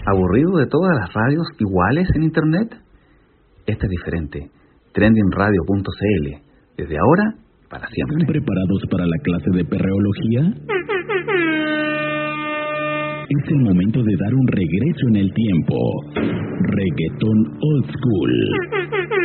¿Aburrido de todas las radios iguales en Internet? Esta es diferente. Trendingradio.cl. Desde ahora, para siempre. ¿Están preparados para la clase de perreología? Es el momento de dar un regreso en el tiempo. Reggaetón Old School.